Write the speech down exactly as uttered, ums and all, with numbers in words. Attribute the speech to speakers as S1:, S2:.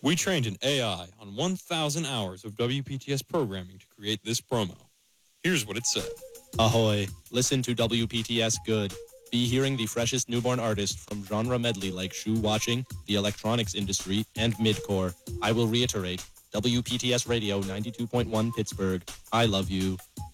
S1: We trained an A I on one thousand hours of W P T S programming to create this promo. Here's what it said.
S2: Ahoy, listen to W P T S Good. Be hearing the freshest newborn artist from genre medley like shoe watching, the electronics industry, and midcore. I will reiterate, W P T S Radio ninety-two point one Pittsburgh. I love you.